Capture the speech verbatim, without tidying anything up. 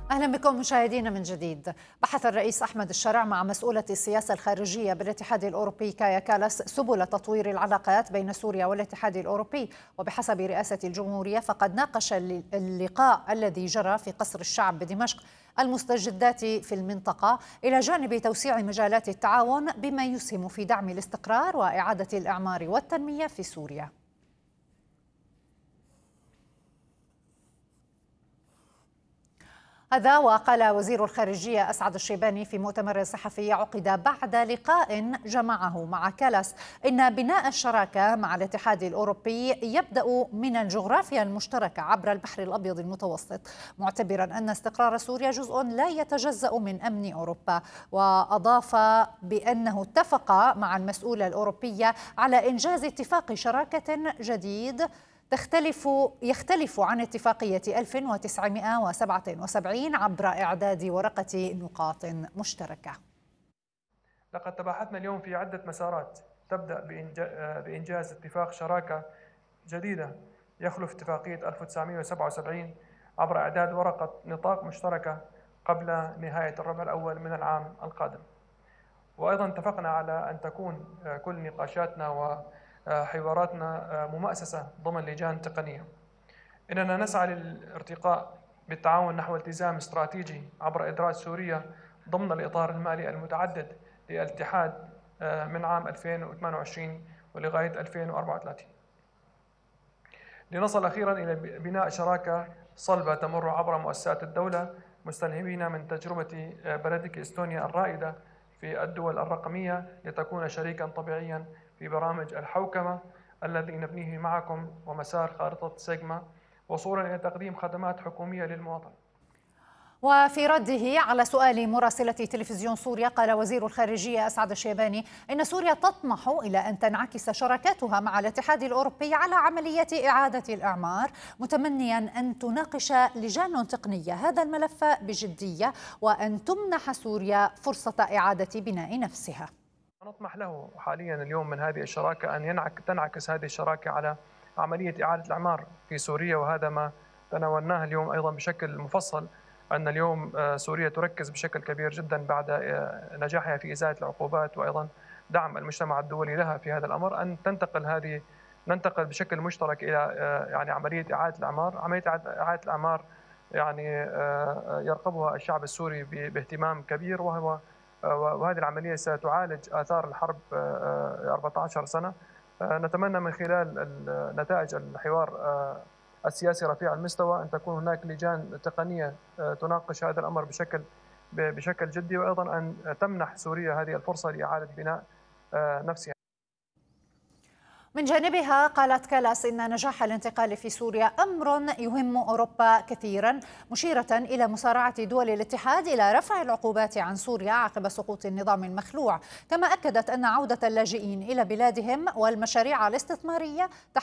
أهلا بكم مشاهدينا من جديد. بحث الرئيس أحمد الشرع مع مسؤولة السياسة الخارجية بالاتحاد الأوروبي كايا كالاس سبل تطوير العلاقات بين سوريا والاتحاد الأوروبي، وبحسب رئاسة الجمهورية فقد ناقش اللقاء الذي جرى في قصر الشعب بدمشق المستجدات في المنطقة إلى جانب توسيع مجالات التعاون بما يسهم في دعم الاستقرار وإعادة الإعمار والتنمية في سوريا. هذا وقال وزير الخارجية أسعد الشيباني في مؤتمر صحفي عقد بعد لقاء جمعه مع كالاس إن بناء الشراكة مع الاتحاد الأوروبي يبدأ من الجغرافيا المشتركة عبر البحر الأبيض المتوسط، معتبرا أن استقرار سوريا جزء لا يتجزأ من أمن أوروبا. وأضاف بأنه اتفق مع المسؤولة الأوروبية على إنجاز اتفاق شراكة جديد تختلف يختلف عن اتفاقية ألف وتسعمائة وسبعة وسبعين عبر إعداد ورقة نقاط مشتركة. لقد تباحثنا اليوم في عدة مسارات تبدأ بإنجاز اتفاق شراكة جديدة يخلف اتفاقية ألف وتسعمائة وسبعة وسبعين عبر إعداد ورقة نطاق مشتركة قبل نهاية الربع الأول من العام القادم. وأيضا اتفقنا على أن تكون كل نقاشاتنا و حواراتنا ممأسسة ضمن لجان تقنية. إننا نسعى للارتقاء بالتعاون نحو التزام استراتيجي عبر إدراج سوريا ضمن الإطار المالي المتعدد للاتحاد من عام ألفين وثمانية وعشرين ولغاية ألفين وأربعة وثلاثين، لنصل أخيرا إلى بناء شراكة صلبة تمر عبر مؤسسات الدولة، مستلهمين من تجربة بلدك إستونيا الرائدة في الدول الرقمية لتكون شريكا طبيعيا في برامج الحوكمة الذي نبنيه معكم ومسار خارطة سيجما، وصولا إلى تقديم خدمات حكومية للمواطن. وفي رده على سؤال مراسلة تلفزيون سوريا قال وزير الخارجية أسعد الشيباني إن سوريا تطمح إلى أن تنعكس شراكاتها مع الاتحاد الأوروبي على عملية إعادة الإعمار، متمنيا أن تناقش لجان تقنية هذا الملف بجدية وأن تمنح سوريا فرصة إعادة بناء نفسها. نطمح له حاليا اليوم من هذه الشراكة أن ينعك تنعكس هذه الشراكة على عملية إعادة الإعمار في سوريا، وهذا ما تناولناه اليوم أيضا بشكل مفصل، أن اليوم سوريا تركز بشكل كبير جدا بعد نجاحها في إزالة العقوبات وأيضا دعم المجتمع الدولي لها في هذا الأمر أن تنتقل هذه ننتقل بشكل مشترك إلى يعني عملية إعادة الإعمار. عملية إعادة الإعمار يعني يرقبها الشعب السوري باهتمام كبير، وهو وهذه العملية ستعالج آثار الحرب أربعة عشر سنة. نتمنى من خلال نتائج الحوار السياسي رفيع المستوى أن تكون هناك لجان تقنية تناقش هذا الأمر بشكل بشكل جدي، وأيضا أن تمنح سوريا هذه الفرصة لإعادة بناء نفسها. من جانبها قالت كالاس إن نجاح الانتقال في سوريا أمر يهم أوروبا كثيرا، مشيرة إلى مسارعة دول الاتحاد إلى رفع العقوبات عن سوريا عقب سقوط النظام المخلوع، كما أكدت أن عودة اللاجئين إلى بلادهم والمشاريع الاستثمارية